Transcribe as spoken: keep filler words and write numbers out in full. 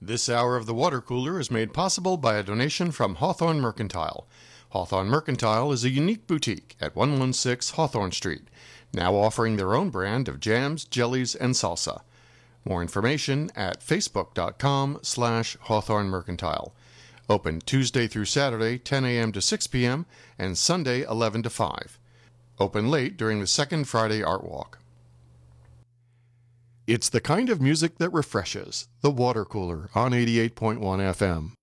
This hour of the Water Cooler is made possible by a donation from Hawthorne Mercantile. Hawthorne Mercantile is a unique boutique at one one six Hawthorne Street, now offering their own brand of jams, jellies, and salsa. More information at facebook.com slash Hawthorne Mercantile. Open Tuesday through Saturday, ten a.m. to six p.m., and Sunday, eleven to five. Open late during the second Friday Art Walk. It's the kind of music that refreshes. The Water Cooler on eighty-eight point one F M.